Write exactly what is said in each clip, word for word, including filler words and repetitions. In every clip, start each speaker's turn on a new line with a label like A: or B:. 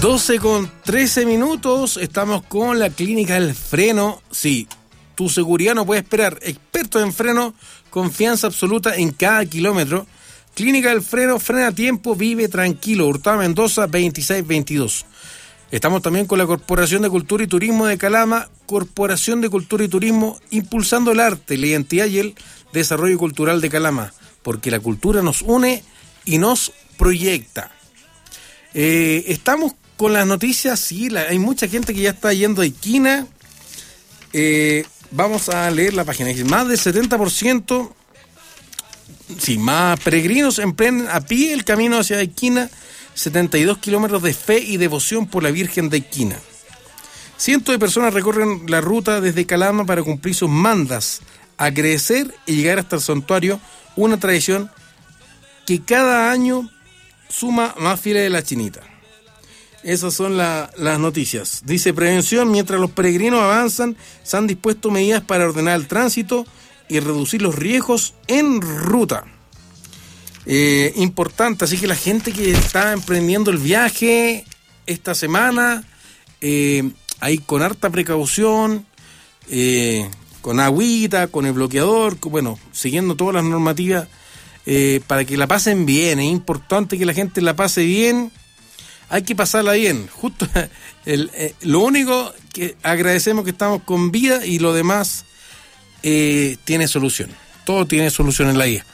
A: doce con trece minutos, estamos con la Clínica del Freno. Sí, tu seguridad no puede esperar. Expertos en freno, confianza absoluta en cada kilómetro. Clínica del Freno, frena a tiempo, vive tranquilo. Hurtado Mendoza veintiséis veintidós. Estamos también con la Corporación de Cultura y Turismo de Calama. Corporación de Cultura y Turismo, impulsando el arte, la identidad y el desarrollo cultural de Calama, porque la cultura nos une y nos proyecta. Eh, estamos con las noticias, sí, la, hay mucha gente que ya está yendo a Iquina. Eh, vamos a leer la página. Más del setenta por ciento, sí, más peregrinos emprenden a pie el camino hacia Iquina, setenta y dos kilómetros de fe y devoción por la Virgen de Iquina. Cientos de personas recorren la ruta desde Calama para cumplir sus mandas, a crecer y llegar hasta el santuario, una tradición que cada año suma más fieles de la chinita. Esas son la, las noticias. Dice: prevención, mientras los peregrinos avanzan, se han dispuesto medidas para ordenar el tránsito y reducir los riesgos en ruta. Eh, importante, así que la gente que está emprendiendo el viaje esta semana, eh, ahí con harta precaución, eh, con agüita, con el bloqueador, bueno, siguiendo todas las normativas, eh, para que la pasen bien. Es importante que la gente la pase bien, hay que pasarla bien. Justo el, eh, lo único que agradecemos que estamos con vida, y lo demás eh, tiene solución. Todo tiene solución en la vida.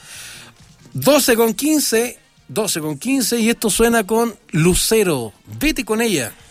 A: doce con quince, doce con quince, y esto suena con Lucero. Vete con ella.